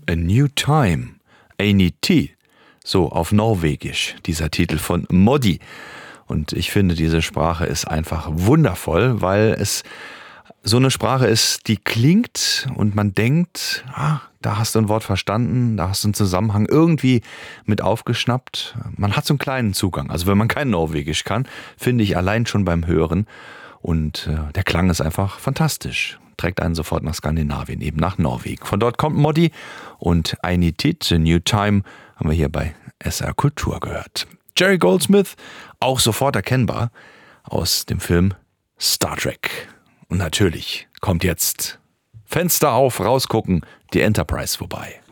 A New Time, Einiti, so auf Norwegisch, dieser Titel von Moddi. Und ich finde, diese Sprache ist einfach wundervoll, weil es so eine Sprache ist, die klingt und man denkt, da hast du ein Wort verstanden, da hast du einen Zusammenhang irgendwie mit aufgeschnappt. Man hat so einen kleinen Zugang. Also wenn man kein Norwegisch kann, finde ich allein schon beim Hören. Und der Klang ist einfach fantastisch. Trägt einen sofort nach Skandinavien, eben nach Norwegen. Von dort kommt Moddi und Einitit, A New Time, haben wir hier bei SR Kultur gehört. Jerry Goldsmith, auch sofort erkennbar aus dem Film Star Trek. Und natürlich kommt jetzt Fenster auf, rausgucken, die Enterprise vorbei.